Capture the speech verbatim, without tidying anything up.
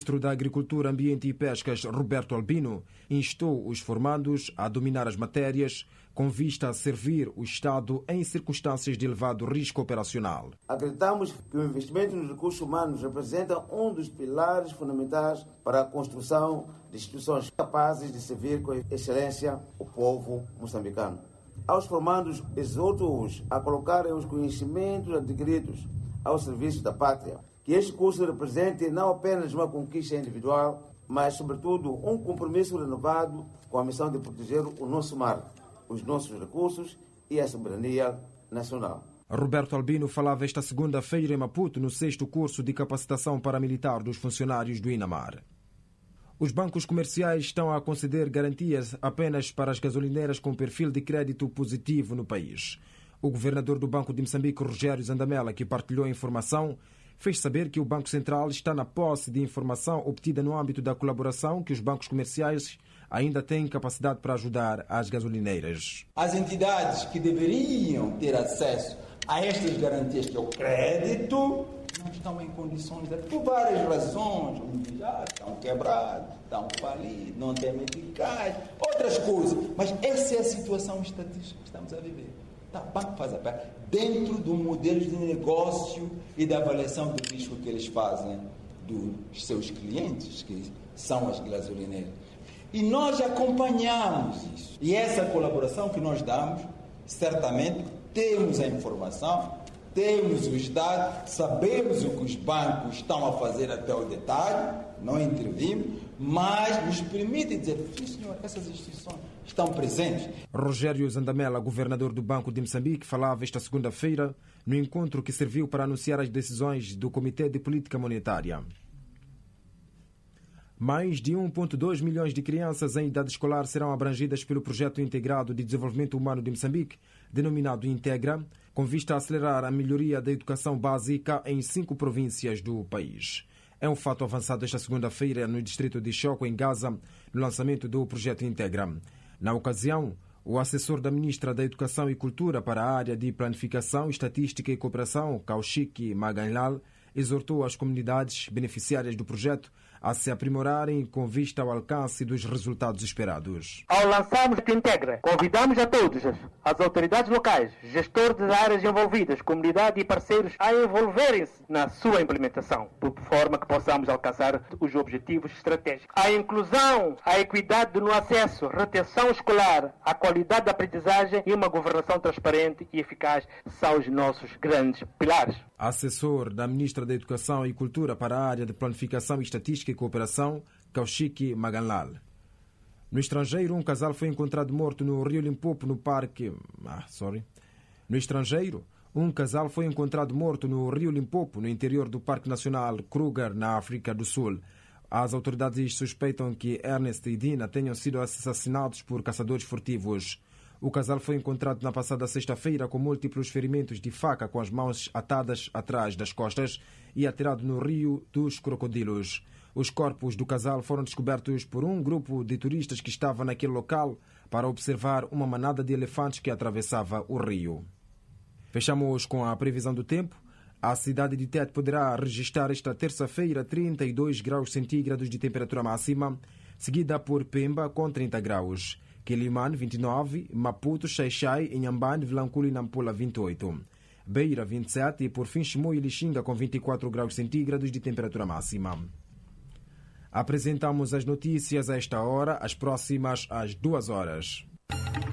ministro da Agricultura, Ambiente e Pescas, Roberto Albino, instou os formandos a dominar as matérias com vista a servir o Estado em circunstâncias de elevado risco operacional. Acreditamos que o investimento nos recursos humanos representa um dos pilares fundamentais para a construção de instituições capazes de servir com excelência o povo moçambicano. Aos formandos, exorto-os a colocarem os conhecimentos adquiridos ao serviço da pátria. Que este curso represente não apenas uma conquista individual, mas, sobretudo, um compromisso renovado com a missão de proteger o nosso mar, os nossos recursos e a soberania nacional. Roberto Albino falava esta segunda-feira em Maputo no sexto curso de capacitação paramilitar dos funcionários do INAMAR. Os bancos comerciais estão a conceder garantias apenas para as gasolineiras com perfil de crédito positivo no país. O governador do Banco de Moçambique, Rogério Zandamela, que partilhou a informação, fez saber que o Banco Central está na posse de informação obtida no âmbito da colaboração que os bancos comerciais ainda têm capacidade para ajudar as gasolineiras. As entidades que deveriam ter acesso a estas garantias, que é o crédito, não estão em condições de, por várias razões, já estão quebrados, estão falidos, não têm meticais, outras coisas. Mas essa é a situação estatística que estamos a viver. Tá, o banco faz a parte dentro do modelo de negócio e da avaliação do risco que eles fazem dos seus clientes, que são as gasolineiras. E nós acompanhamos isso. E essa colaboração que nós damos, certamente temos a informação, temos os dados, sabemos o que os bancos estão a fazer até o detalhe, não intervimos, mas nos permite dizer, sim senhor, essas instituições estão presentes. Rogério Zandamela, governador do Banco de Moçambique, falava esta segunda-feira no encontro que serviu para anunciar as decisões do Comitê de Política Monetária. Mais de um vírgula dois milhões de crianças em idade escolar serão abrangidas pelo Projeto Integrado de Desenvolvimento Humano de Moçambique, denominado Integra, com vista a acelerar a melhoria da educação básica em cinco províncias do país. É um fato avançado esta segunda-feira no distrito de Choco, em Gaza, no lançamento do Projeto Integra. Na ocasião, o assessor da Ministra da Educação e Cultura para a área de Planificação, Estatística e Cooperação, Kaushik Maganlal, exortou as comunidades beneficiárias do projeto a se aprimorarem com vista ao alcance dos resultados esperados. Ao lançarmos o Integra, convidamos a todos, as autoridades locais, gestores das áreas envolvidas, comunidade e parceiros, a envolverem-se na sua implementação, por forma que possamos alcançar os objetivos estratégicos. A inclusão, a equidade no acesso, retenção escolar, a qualidade da aprendizagem e uma governação transparente e eficaz são os nossos grandes pilares. Assessor da Ministra da Educação e Cultura para a área de Planificação, Estatística e Cooperação, Kaushik Maganlal. No estrangeiro, um casal foi encontrado morto no Rio Limpopo, no parque... Ah, sorry. No estrangeiro, um casal foi encontrado morto no Rio Limpopo, no interior do Parque Nacional Kruger, na África do Sul. As autoridades suspeitam que Ernest e Dina tenham sido assassinados por caçadores furtivos. O casal foi encontrado na passada sexta-feira com múltiplos ferimentos de faca com as mãos atadas atrás das costas e atirado no Rio dos Crocodilos. Os corpos do casal foram descobertos por um grupo de turistas que estava naquele local para observar uma manada de elefantes que atravessava o rio. Fechamos com a previsão do tempo. A cidade de Tete poderá registrar esta terça-feira trinta e dois graus centígrados de temperatura máxima, seguida por Pemba com trinta graus. Quilimane, vinte e nove, Maputo, Xai-Xai, Inhambane, Vilanculo e Nampula, vinte e oito. Beira, vinte e sete e, por fim, Chimoio e Lixinga, com vinte e quatro graus centígrados de temperatura máxima. Apresentamos as notícias a esta hora, as próximas às duas horas.